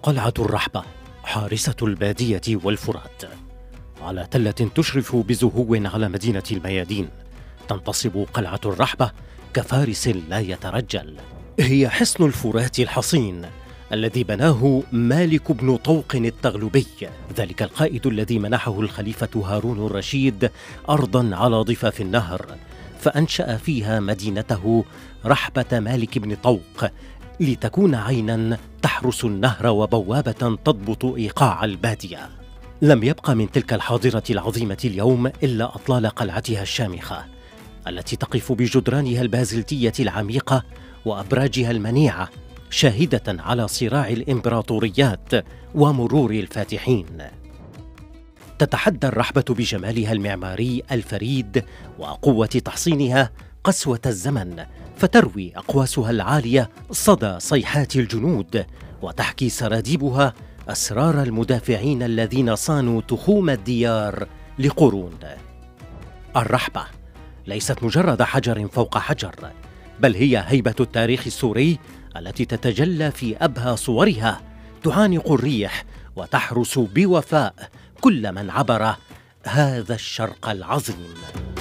قلعة الرحبة حارسة البادية والفرات، على تلة تشرف بزهو على مدينة الميادين. تنتصب قلعة الرحبة كفارس لا يترجل. هي حصن الفرات الحصين الذي بناه مالك بن طوق التغلبي، ذلك القائد الذي منحه الخليفة هارون الرشيد أرضا على ضفاف النهر، فأنشأ فيها مدينته رحبة مالك بن طوق لتكون عينا تحرس النهر وبوابة تضبط إيقاع البادية. لم يبق من تلك الحاضرة العظيمة اليوم إلا أطلال قلعتها الشامخة التي تقف بجدرانها البازلتية العميقة وأبراجها المنيعة، شاهدة على صراع الإمبراطوريات ومرور الفاتحين. تتحدى الرحبة بجمالها المعماري الفريد وقوة تحصينها قسوة الزمن، فتروي أقواسها العالية صدى صيحات الجنود، وتحكي سراديبها أسرار المدافعين الذين صانوا تخوم الديار لقرون. الرحبة ليست مجرد حجر فوق حجر، بل هي هيبة التاريخ السوري التي تتجلى في أبهى صورها، تعانق الريح وتحرس بوفاء كل من عبر هذا الشرق العظيم.